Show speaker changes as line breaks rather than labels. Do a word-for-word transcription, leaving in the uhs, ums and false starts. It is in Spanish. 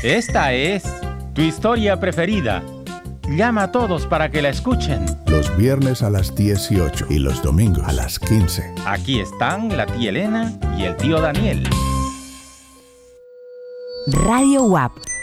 Esta es tu historia preferida. Llama a todos para que la escuchen.
Los viernes a las dieciocho y los domingos a las quince.
Aquí están la tía Elena y el tío Daniel.
Radio U A P